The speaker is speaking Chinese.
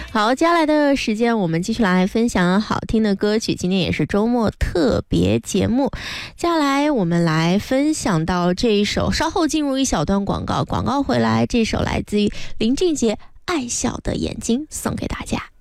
好，接下来的时间我们继续来分享好听的歌曲，今天也是周末特别节目。接下来我们来分享到这一首，稍后进入一小段广告，广告回来，这首来自于林俊杰《爱笑的眼睛》送给大家。